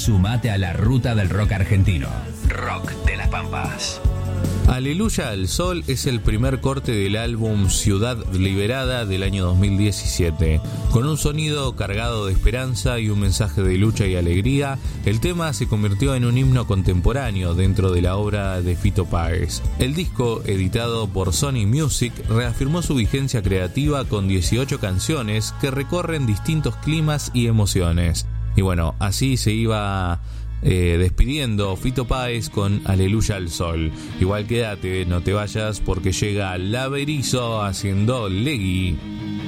Sumate a la ruta del rock argentino. Rock de las Pampas. Aleluya al Sol es el primer corte del álbum Ciudad Liberada del año 2017. Con un sonido cargado de esperanza y un mensaje de lucha y alegría, el tema se convirtió en un himno contemporáneo dentro de la obra de Fito Páez. El disco, editado por Sony Music, reafirmó su vigencia creativa con 18 canciones que recorren distintos climas y emociones. Y bueno, así se iba despidiendo Fito Páez con Aleluya al Sol. Igual quédate, no te vayas porque llega Laberizo haciendo Legui.